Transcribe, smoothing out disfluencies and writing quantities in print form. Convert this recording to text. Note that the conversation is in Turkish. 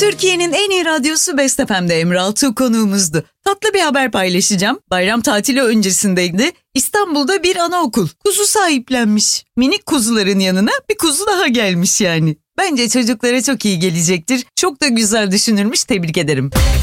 Türkiye'nin en iyi radyosu Best FM'de Emre Altuğ konuğumuzdu. Tatlı bir haber paylaşacağım. Bayram tatili öncesindeydi. İstanbul'da bir anaokul kuzu sahiplenmiş. Minik kuzuların yanına bir kuzu daha gelmiş yani. Bence çocuklara çok iyi gelecektir. Çok da güzel düşünülmüş, tebrik ederim.